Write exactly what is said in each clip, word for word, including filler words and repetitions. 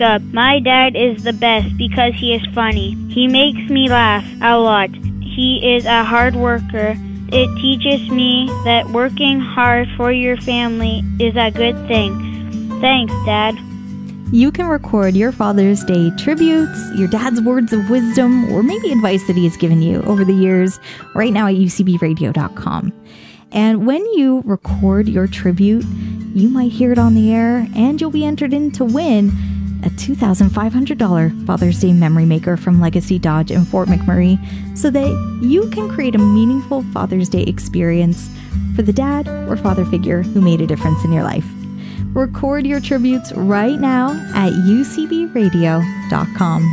up. My dad is the best because he is funny. He makes me laugh a lot. He is a hard worker. It teaches me that working hard for your family is a good thing. Thanks, Dad. You can record your Father's Day tributes, your dad's words of wisdom, or maybe advice that he has given you over the years right now at U C B radio dot com. And when you record your tribute, you might hear it on the air and you'll be entered in to win a two thousand five hundred dollars Father's Day Memory Maker from Legacy Dodge in Fort McMurray so that you can create a meaningful Father's Day experience for the dad or father figure who made a difference in your life. Record your tributes right now at U C B radio dot com.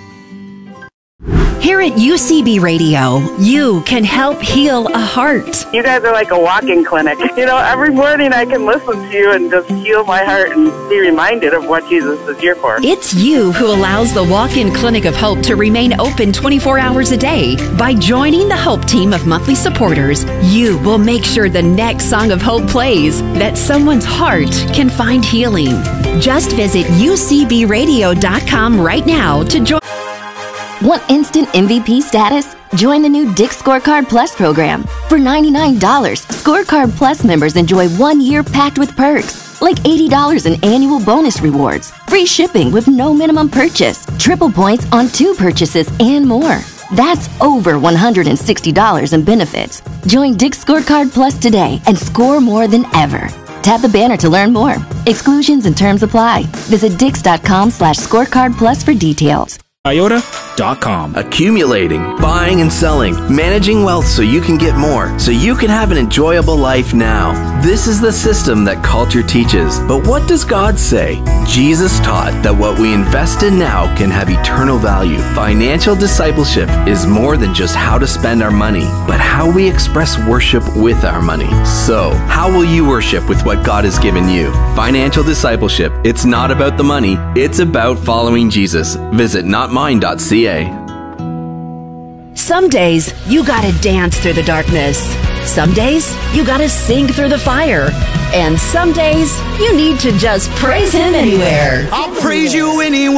Here at U C B Radio, you can help heal a heart. You guys are like a walk-in clinic. You know, every morning I can listen to you and just heal my heart and be reminded of what Jesus is here for. It's you who allows the Walk-In Clinic of Hope to remain open twenty-four hours a day. By joining the Hope team of monthly supporters, you will make sure the next song of hope plays, that someone's heart can find healing. Just visit U C B radio dot com right now to join. Want instant M V P status? Join the new Dick's Scorecard Plus program. For ninety-nine dollars, Scorecard Plus members enjoy one year packed with perks, like eighty dollars in annual bonus rewards, free shipping with no minimum purchase, triple points on two purchases, and more. That's over one hundred sixty dollars in benefits. Join Dick's Scorecard Plus today and score more than ever. Tap the banner to learn more. Exclusions and terms apply. Visit dix dot com slash scorecard plus for details. Toyota dot com. Accumulating, buying and selling, managing wealth so you can get more, so you can have an enjoyable life now. This is the system that culture teaches. But what does God say? Jesus taught that what we invest in now can have eternal value. Financial discipleship is more than just how to spend our money, but how we express worship with our money. So, how will you worship with what God has given you? Financial discipleship, it's not about the money, it's about following Jesus. Visit not mine dot c a. Some days, you gotta dance through the darkness. Some days, you gotta sing through the fire. And some days, you need to just praise Him anywhere. I'll praise you anywhere.